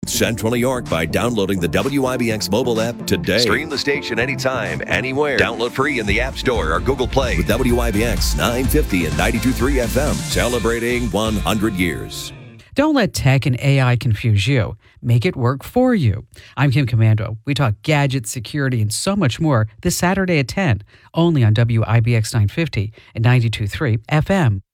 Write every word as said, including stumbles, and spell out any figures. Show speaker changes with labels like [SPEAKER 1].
[SPEAKER 1] Central New York by downloading the W I B X mobile app today. Stream the station anytime, anywhere. Download free in the App Store or Google Play with W I B X nine fifty and ninety-two point three F M, celebrating one hundred years.
[SPEAKER 2] Don't let tech and A I confuse you. Make it work for you. I'm Kim Commando. We talk gadgets, security, and so much more this Saturday at ten, only on W I B X nine fifty and ninety-two point three F M.